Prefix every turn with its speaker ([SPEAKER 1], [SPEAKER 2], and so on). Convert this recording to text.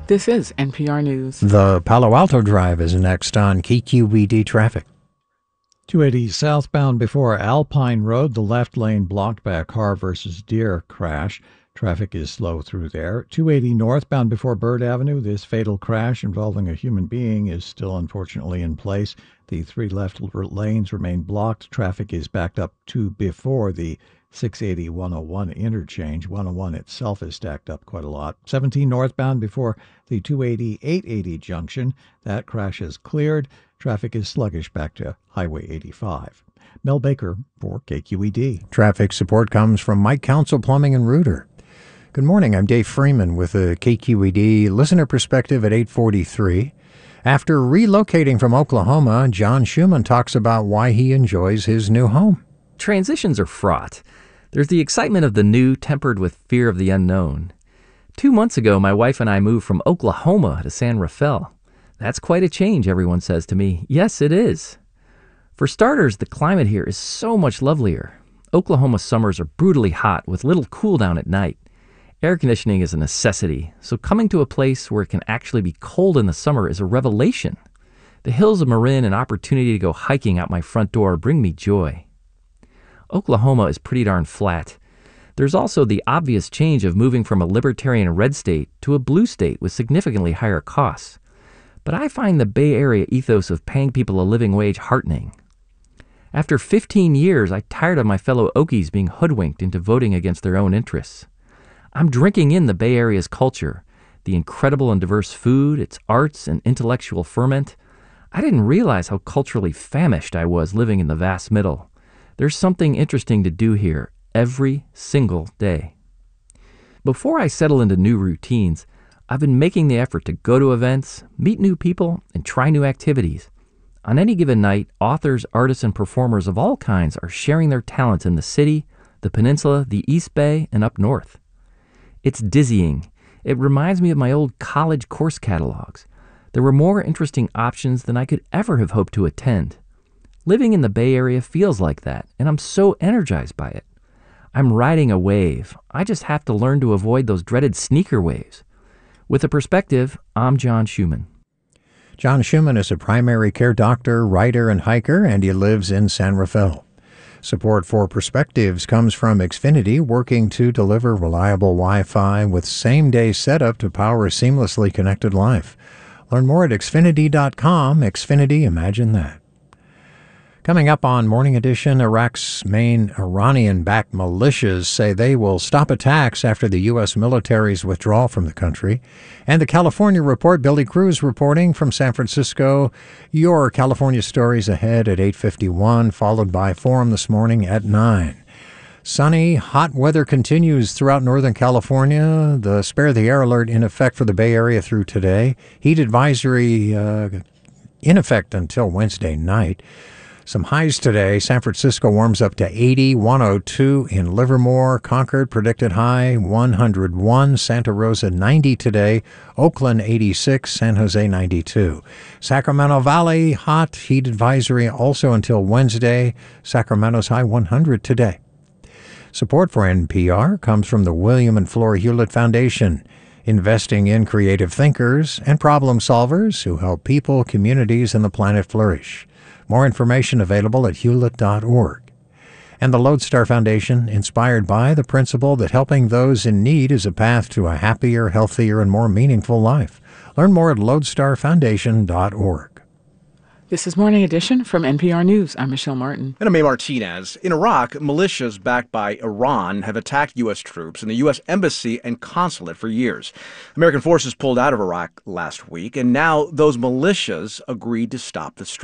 [SPEAKER 1] This is NPR News.
[SPEAKER 2] The Palo Alto Drive is next on KQED Traffic.
[SPEAKER 3] 280 southbound before Alpine Road, the left lane blocked by a car versus Deer crash. Traffic is slow through there. 280 northbound before Bird Avenue, this fatal crash involving a human being is still unfortunately in place. The three left lanes remain blocked. Traffic is backed up to before the 680-101 interchange. 101 itself is stacked up quite a lot. 17 northbound before the 280-880 junction. That crash is cleared. Traffic is sluggish back to Highway 85. Mel Baker for KQED.
[SPEAKER 2] Traffic support comes from Mike Council Plumbing and Rooter. Good morning. I'm Dave Freeman with the KQED Listener Perspective at 8:43. After relocating from Oklahoma, John Schumann talks about why he enjoys his new home.
[SPEAKER 4] Transitions are fraught. There's the excitement of the new tempered with fear of the unknown. 2 months ago, my wife and I moved from Oklahoma to San Rafael. That's quite a change, everyone says to me. Yes, it is. For starters, the climate here is so much lovelier. Oklahoma summers are brutally hot with little cool down at night. Air conditioning is a necessity, so coming to a place where it can actually be cold in the summer is a revelation. The hills of Marin and opportunity to go hiking out my front door bring me joy. Oklahoma is pretty darn flat. There's also the obvious change of moving from a libertarian red state to a blue state with significantly higher costs. But I find the Bay Area ethos of paying people a living wage heartening. After 15 years, I tired of my fellow Okies being hoodwinked into voting against their own interests. I'm drinking in the Bay Area's culture, the incredible and diverse food, its arts and intellectual ferment. I didn't realize how culturally famished I was living in the vast middle. There's something interesting to do here every single day. Before I settle into new routines, I've been making the effort to go to events, meet new people, and try new activities. On any given night, authors, artists, and performers of all kinds are sharing their talents in the city, the peninsula, the East Bay, and up north. It's dizzying. It reminds me of my old college course catalogs. There were more interesting options than I could ever have hoped to attend. Living in the Bay Area feels like that, and I'm so energized by it. I'm riding a wave. I just have to learn to avoid those dreaded sneaker waves. With a perspective, I'm John Schumann.
[SPEAKER 2] John Schumann is a primary care doctor, writer, and hiker, and he lives in San Rafael. Support for Perspectives comes from Xfinity, working to deliver reliable Wi-Fi with same-day setup to power a seamlessly connected life. Learn more at Xfinity.com. Xfinity, imagine that. Coming up on Morning Edition, Iraq's main Iranian-backed militias say they will stop attacks after the U.S. military's withdrawal from the country. And the California Report, Billy Cruz reporting from San Francisco. Your California stories ahead at 8:51, followed by Forum this morning at 9. Sunny, hot weather continues throughout Northern California. The Spare the Air alert in effect for the Bay Area through today. Heat advisory in effect until Wednesday night. Some highs today. San Francisco warms up to 80, 102 in Livermore. Concord predicted high 101. Santa Rosa 90 today. Oakland 86. San Jose 92. Sacramento Valley hot. Heat advisory also until Wednesday. Sacramento's high 100 today. Support for NPR comes from the William and Flora Hewlett Foundation, investing in creative thinkers and problem solvers who help people, communities, and the planet flourish. More information available at hewlett.org. And the Lodestar Foundation, inspired by the principle that helping those in need is a path to a happier, healthier, and more meaningful life. Learn more at lodestarfoundation.org.
[SPEAKER 1] This is Morning Edition from NPR News. I'm Michelle Martin.
[SPEAKER 5] And I'm May Martinez. In Iraq, militias backed by Iran have attacked U.S. troops and the U.S. Embassy and consulate for years. American forces pulled out of Iraq last week, and now those militias agreed to stop the strike.